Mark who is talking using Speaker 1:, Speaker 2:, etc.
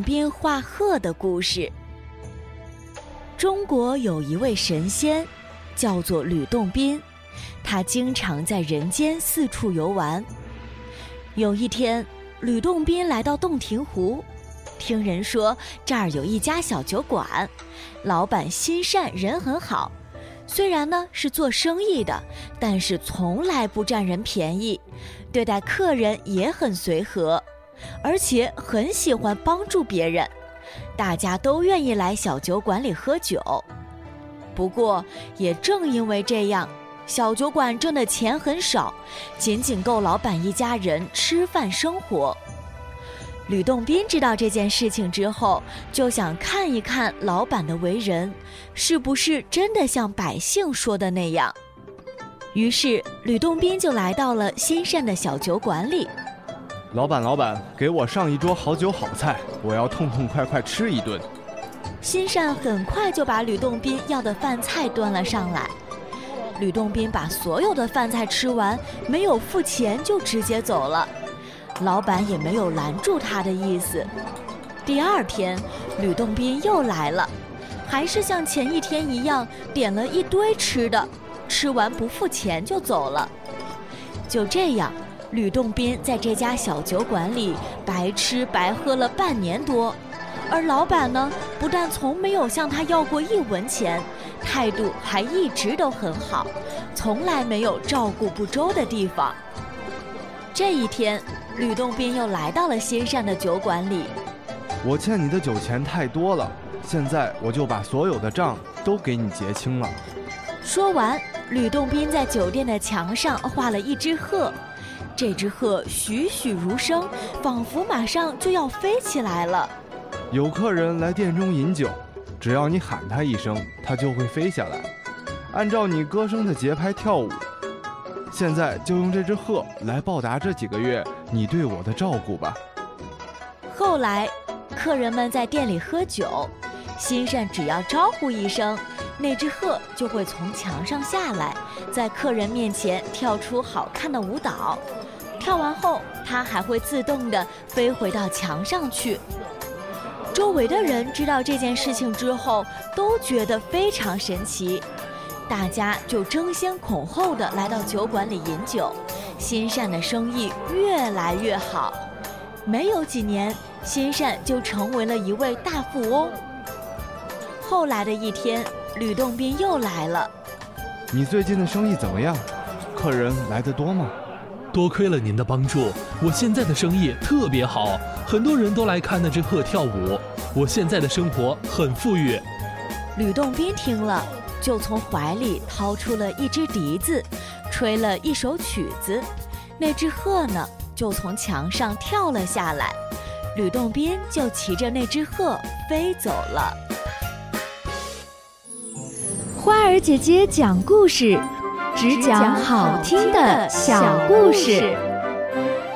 Speaker 1: 宾画鹤的故事。中国有一位神仙，叫做吕洞宾，他经常在人间四处游玩。有一天，吕洞宾来到洞庭湖，听人说这儿有一家小酒馆，老板心善，人很好。虽然呢是做生意的，但是从来不占人便宜，对待客人也很随和，而且很喜欢帮助别人，大家都愿意来小酒馆里喝酒。不过也正因为这样，小酒馆挣的钱很少，仅仅够老板一家人吃饭生活。吕洞宾知道这件事情之后，就想看一看老板的为人，是不是真的像百姓说的那样。于是吕洞宾就来到了心善的小酒馆里。
Speaker 2: 老板，给我上一桌好酒好菜，我要痛痛快快吃一顿。
Speaker 1: 心善很快就把吕洞宾要的饭菜端了上来。吕洞宾把所有的饭菜吃完，没有付钱就直接走了。老板也没有拦住他的意思。第二天，吕洞宾又来了，还是像前一天一样，点了一堆吃的，吃完不付钱就走了。就这样，吕洞宾在这家小酒馆里白吃白喝了半年多，而老板呢，不但从没有向他要过1文钱，态度还一直都很好，从来没有照顾不周的地方。这一天，吕洞宾又来到了心善的酒馆里。
Speaker 2: 我欠你的酒钱太多了，现在我就把所有的账都给你结清了。
Speaker 1: 说完，吕洞宾在酒店的墙上画了一只鹤，这只鹤栩栩如生，仿佛马上就要飞起来了。
Speaker 2: 有客人来店中饮酒，只要你喊他一声，他就会飞下来，按照你歌声的节拍跳舞。现在就用这只鹤来报答这几个月你对我的照顾吧。
Speaker 1: 后来，客人们在店里喝酒，心善只要招呼一声，那只鹤就会从墙上下来，在客人面前跳出好看的舞蹈。跳完后，它还会自动地飞回到墙上去。周围的人知道这件事情之后，都觉得非常神奇。大家就争先恐后地来到酒馆里饮酒，心善的生意越来越好。没有几年，心善就成为了一位大富翁。后来的一天，吕洞宾又来了。
Speaker 2: 你最近的生意怎么样？客人来得多吗？
Speaker 3: 多亏了您的帮助，我现在的生意特别好，很多人都来看那只鹤跳舞。我现在的生活很富裕。
Speaker 1: 吕洞宾听了，就从怀里掏出了一只笛子，吹了一首曲子。那只鹤呢，就从墙上跳了下来，吕洞宾就骑着那只鹤飞走了。
Speaker 4: 花儿姐姐讲故事，只讲好听的小故事。